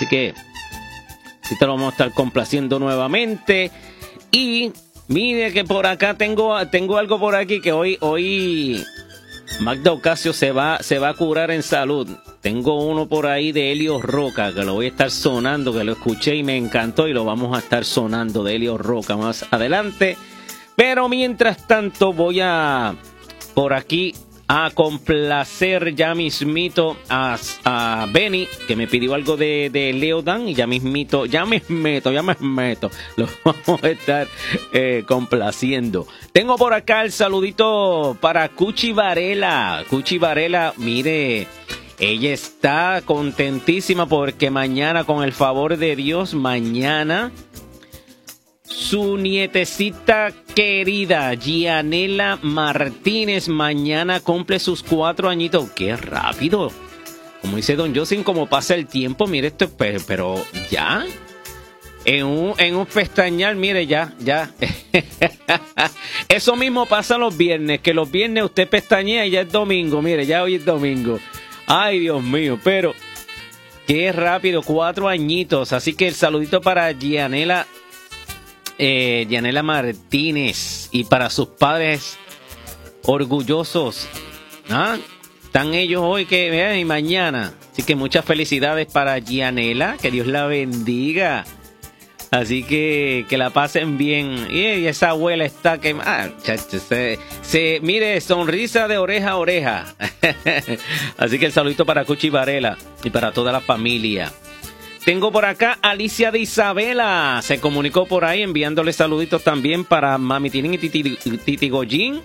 Así que sí te lo vamos a estar complaciendo nuevamente. Y mire que por acá tengo algo por aquí que hoy Magda Ocasio se va a curar en salud. Tengo uno por ahí de Helio Roca que lo voy a estar sonando, que lo escuché y me encantó y lo vamos a estar sonando de Helio Roca más adelante. Pero mientras tanto voy a por aquí a complacer ya mismito a Benny, que me pidió algo de Leo Dan, y ya me meto, lo vamos a estar complaciendo. Tengo por acá el saludito para Cuchi Varela. Cuchi Varela, mire, ella está contentísima porque mañana, con el favor de Dios, mañana su nietecita querida, Gianela Martínez, mañana cumple sus 4 añitos. ¡Qué rápido! Como dice Don Josin, como pasa el tiempo, mire esto, pero ya, en un pestañear, mire, ya. Eso mismo pasa los viernes, que los viernes usted pestañea y ya es domingo, mire, ya hoy es domingo. Ay, Dios mío, pero qué rápido, 4 añitos. Así que el saludito para Gianela Martínez y para sus padres orgullosos. Están ellos hoy y mañana. Así que muchas felicidades para Gianela, que Dios la bendiga. Así que la pasen bien. Y esa abuela está que mire, sonrisa de oreja a oreja. Así que el saludito para Cuchi Varela y para toda la familia. Tengo por acá Alicia de Isabela. Se comunicó por ahí enviándole saluditos también para Mami Tinin y Titi Goyín.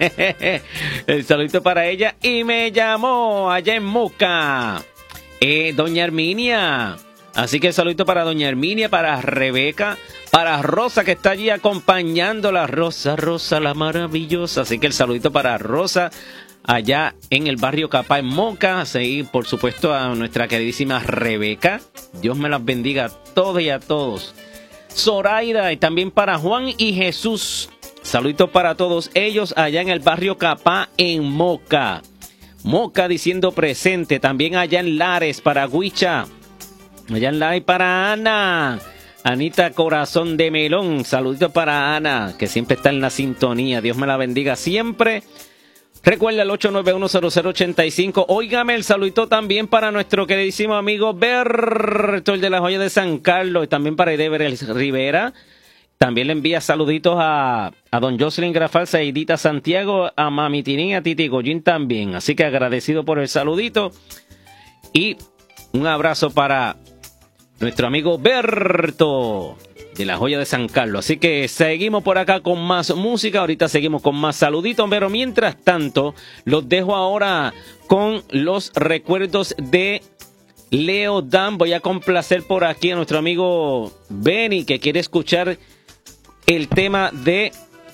El saludito para ella. Y me llamó allá en Moca Doña Herminia. Así que el saludito para Doña Herminia, para Rebeca, para Rosa, que está allí acompañándola. Rosa la maravillosa. Así que el saludito para Rosa allá en el barrio Capá, en Moca. Sí, por supuesto a nuestra queridísima Rebeca. Dios me las bendiga a todos y a todos. Zoraida, y también para Juan y Jesús. Saluditos para todos ellos allá en el barrio Capá, en Moca. Moca diciendo presente. También allá en Lares, para Huicha. Allá en Lares para Ana. Anita Corazón de Melón. Saluditos para Ana, que siempre está en la sintonía. Dios me la bendiga siempre. Recuerda el 891-0085. Óigame, el saludito también para nuestro queridísimo amigo Berto, el de la Joya de San Carlos, y también para Edever Rivera. También le envía saluditos a Don Jocelyn Grafalza, a Edita Santiago, a Mami Tinín, a Titi Goyín también. Así que agradecido por el saludito. Y un abrazo para nuestro amigo Berto, de la Joya de San Carlos. Así que seguimos por acá con más música. Ahorita seguimos con más saluditos, pero mientras tanto los dejo ahora con los recuerdos de Leo Dan. Voy a complacer por aquí a nuestro amigo Benny, que quiere escuchar el tema de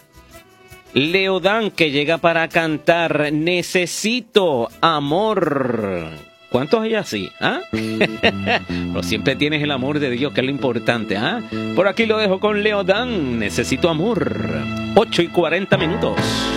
Leo Dan, que llega para cantar Necesito Amor. ¿Cuántos hay así? Pero siempre tienes el amor de Dios, que es lo importante. Por aquí lo dejo con Leo Dan. Necesito amor. 8:40.